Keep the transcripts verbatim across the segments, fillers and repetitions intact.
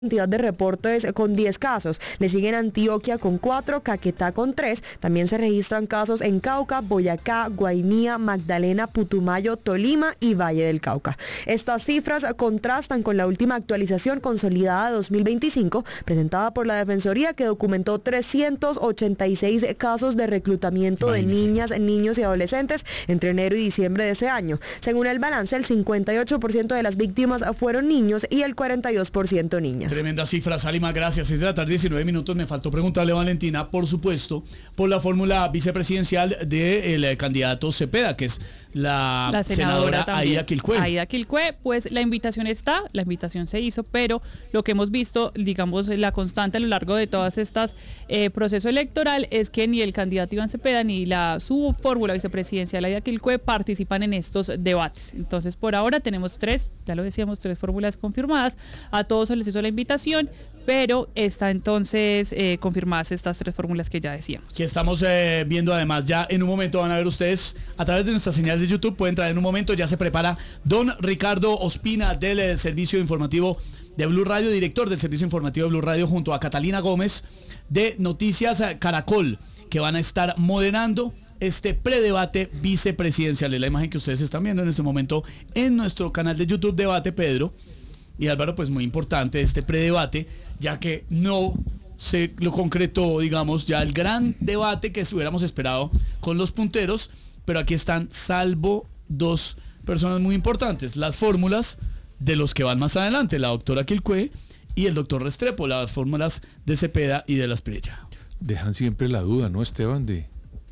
cantidad de reportes con diez casos. Le siguen Antioquia con cuatro, Caquetá con tres. También se registran casos en Cauca, Boyacá, Guainía, Magdalena, Putumayo, Tolima y Valle del Cauca. Estas cifras contrastan con la última actualización consolidada dos mil veinticinco presentada por la Defensoría, que documentó trescientos ochenta y seis casos de reclutamiento de niñas, niños y adolescentes entre enero y diciembre de ese año. Según el balance, el cincuenta y ocho por ciento de las víctimas fueron niños y el cuarenta y dos por ciento niñas. Tremenda cifra, Salima, gracias. seis de la tarde, diecinueve minutos. Me faltó preguntarle a Valentina, por supuesto, por la fórmula vicepresidencial del candidato Cepeda, que es la, la senadora, senadora Aida Quilcue. Aida Quilcue, pues la invitación está, la invitación se hizo, pero lo que hemos visto, digamos, la constante a lo largo de todas estas eh, proceso electoral es que ni el candidato Iván Cepeda ni la su fórmula vicepresidencial Aida Quilcue participan en estos debates. Entonces, por ahora tenemos tres, ya lo decíamos, tres fórmulas confirmadas. A todos se les hizo la invitación, pero está entonces eh, confirmadas estas tres fórmulas que ya decíamos. Que estamos eh, viendo además, ya en un momento van a ver ustedes a través de nuestra señal de YouTube, pueden traer en un momento, ya se prepara don Ricardo Ospina del eh, servicio informativo de Blue Radio, director del servicio informativo de Blue Radio, junto a Catalina Gómez de Noticias Caracol, que van a estar moderando este predebate vicepresidencial. Es la imagen que ustedes están viendo en este momento en nuestro canal de YouTube, Debate Pedro. Y Álvaro, pues muy importante este predebate, ya que no se lo concretó, digamos, ya el gran debate que hubiéramos esperado con los punteros, pero aquí están, salvo dos personas muy importantes, las fórmulas de los que van más adelante, la doctora Quilcue y el doctor Restrepo, las fórmulas de Cepeda y de la Espriella. Dejan siempre la duda, ¿no, Esteban? De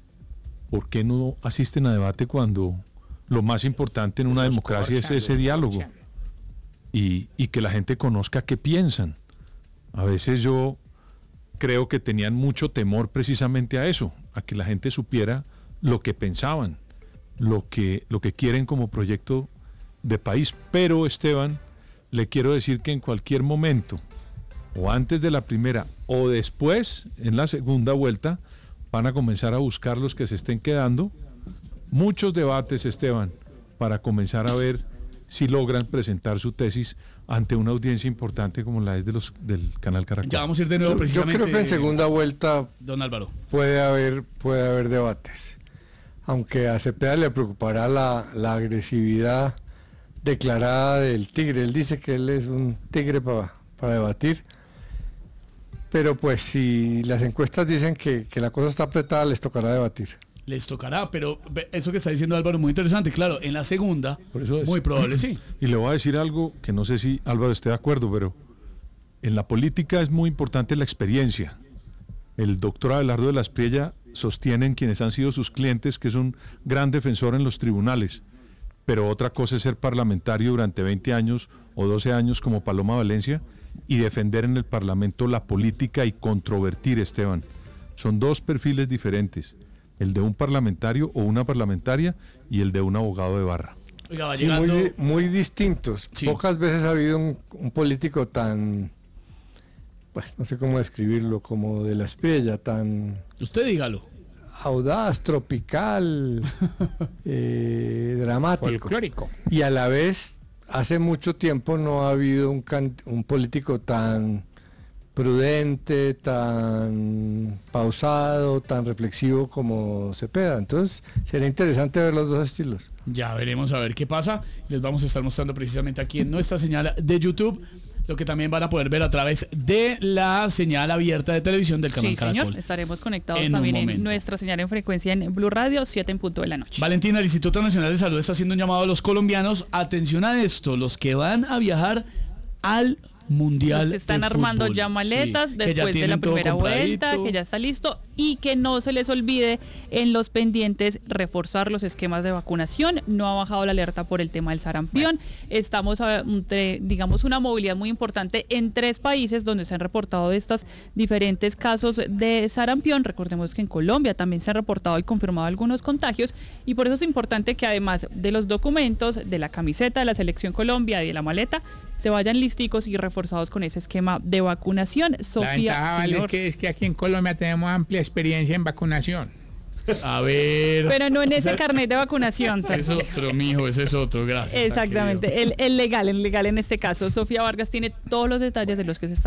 por qué no asisten a debate cuando lo más importante en una democracia es ese diálogo. Y, y que la gente conozca qué piensan. A veces yo creo que tenían mucho temor precisamente a eso, a que la gente supiera lo que pensaban, lo que, lo que quieren como proyecto de país. Pero, Esteban, le quiero decir que en cualquier momento, o antes de la primera, o después, en la segunda vuelta, van a comenzar a buscar los que se estén quedando. Muchos debates, Esteban, para comenzar a ver si logran presentar su tesis ante una audiencia importante como la es de los del canal Caracol. Ya vamos a ir de nuevo precisamente. Yo creo que en segunda vuelta don Álvaro puede haber puede haber debates, aunque a Cepeda le preocupará la, la agresividad declarada del tigre. Él dice que él es un tigre para para debatir, pero pues si las encuestas dicen que, que la cosa está apretada, les tocará debatir. Les tocará, pero eso que está diciendo Álvaro es muy interesante. Claro, en la segunda, Por eso es. muy probable sí. Y le voy a decir algo que no sé si Álvaro esté de acuerdo, pero en la política es muy importante la experiencia. El doctor Abelardo de la Espriella sostiene en quienes han sido sus clientes que es un gran defensor en los tribunales, pero otra cosa es ser parlamentario durante veinte años o doce años como Paloma Valencia y defender en el Parlamento la política y controvertir, Esteban. Son dos perfiles diferentes. El de un parlamentario o una parlamentaria y el de un abogado de barra. Oiga, va Sí, llegando... muy, muy distintos. Sí. Pocas veces ha habido un, un político tan, pues no sé cómo describirlo, como de la Espriella, tan Usted dígalo. audaz, tropical, eh, dramático. Folclórico. Y a la vez, hace mucho tiempo no ha habido un, can, un político tan prudente, tan pausado, tan reflexivo como Cepeda. Entonces, sería interesante ver los dos estilos. Ya veremos a ver qué pasa. Les vamos a estar mostrando precisamente aquí en nuestra señal de YouTube, lo que también van a poder ver a través de la señal abierta de televisión del canal Sí, Caracol. señor, estaremos conectados En también un en momento. nuestra señal en frecuencia en Blue Radio, siete en punto de la noche. Valentina, el Instituto Nacional de Salud está haciendo un llamado a los colombianos. Atención a esto, los que van a viajar al Mundial Los que están de armando fútbol. ya maletas Sí, que ya después de la tienen todo primera vuelta, compradito. que ya está listo, y que no se les olvide en los pendientes reforzar los esquemas de vacunación. No ha bajado la alerta por el tema del sarampión. Estamos ante, digamos, una movilidad muy importante en tres países donde se han reportado estos diferentes casos de sarampión. Recordemos que en Colombia también se han reportado y confirmado algunos contagios, y por eso es importante que además de los documentos, de la camiseta de la Selección Colombia y de la maleta, se vayan listicos y reforzados con ese esquema de vacunación. La Sofía, ventaja, vale, señor. es que, es que aquí en Colombia tenemos amplia experiencia en vacunación. A ver. Pero no en ese O sea, carnet de vacunación. Es otro, mijo, ese es otro, gracias. Exactamente, el, el legal, el legal en este caso. Sofía Vargas tiene todos los detalles de los que se están